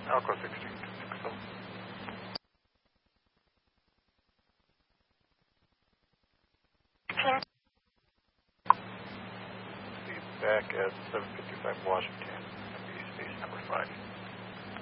Alco 1660. Back at 755 Washington, NBC number 5.